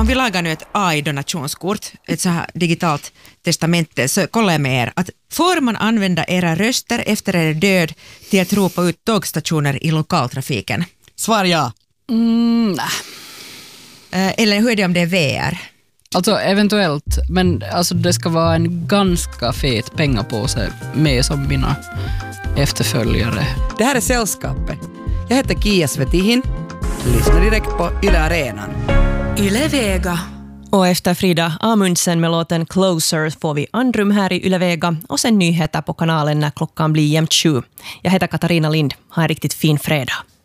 vi lagar nu ett AI-donationskort, ett så här digitalt testamente, så kollar jag med er att får man använda era röster efter er död till att ropa ut tågstationer i lokaltrafiken? Svar ja. Nej. Eller hur är det om det är VR? Alltså eventuellt, men alltså det ska vara en ganska fet pengapåse med som mina efterföljare. Det här är Sällskapet. Jag heter Kia Svetihin. Lyssna direkt på Yle Arenan. Yle Vega. Och efter Frida Amundsen med låten Closer får vi andrum här i Yle Vega och sen nyheter på kanalen när klockan blir jämnt 7. Jag heter Katarina Lind. Ha en riktigt fin fredag.